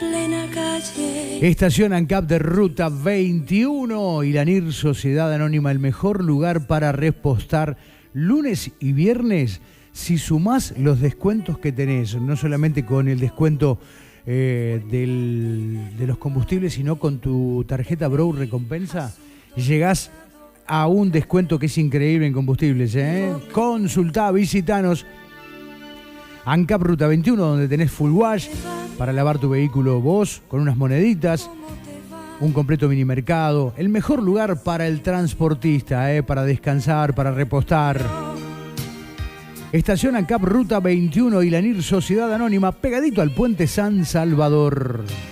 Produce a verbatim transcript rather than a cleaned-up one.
Estación ANCAP de Ruta veintiuno y la N I R Sociedad Anónima, el mejor lugar para repostar lunes y viernes si sumás los descuentos que tenés, no solamente con el descuento eh, del, de los combustibles, sino con tu tarjeta Bro Recompensa, llegás a un descuento que es increíble en combustibles. ¿eh? Consultá, visitanos ANCAP Ruta veintiuno, donde tenés full wash para lavar tu vehículo vos, con unas moneditas, un completo mini mercado, el mejor lugar para el transportista, ¿eh? para descansar, para repostar. Estación ANCAP Ruta veintiuno y la N I R Sociedad Anónima, pegadito al Puente San Salvador.